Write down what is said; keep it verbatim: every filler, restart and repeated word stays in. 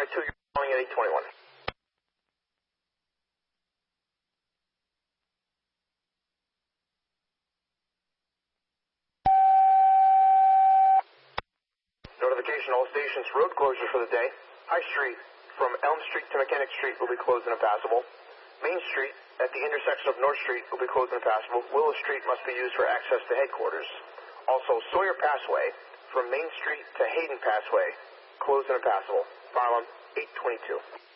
Runway two, you're calling at eight twenty-one. Notification, all stations, road closure for the day. High Street from Elm Street to Mechanic Street will be closed and impassable. Main Street at the intersection of North Street will be closed and impassable. Willow Street must be used for access to headquarters. Also, Sawyer Passway from Main Street to Hayden Passway, closed and impassable. File on eight twenty-two.